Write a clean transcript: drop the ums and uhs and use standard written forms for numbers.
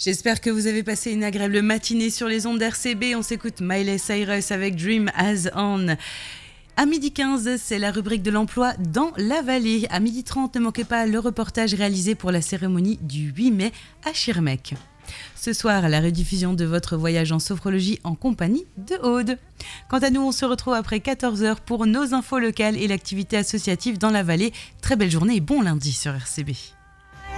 J'espère que vous avez passé une agréable matinée sur les ondes d'RCB. On s'écoute Miley Cyrus avec Dream As On. À 12h15, c'est la rubrique de l'emploi dans la vallée. À 12h30, ne manquez pas le reportage réalisé pour la cérémonie du 8 mai à Schirmeck. Ce soir, la rediffusion de votre voyage en sophrologie en compagnie de Aude. Quant à nous, on se retrouve après 14h pour nos infos locales et l'activité associative dans la vallée. Très belle journée et bon lundi sur RCB.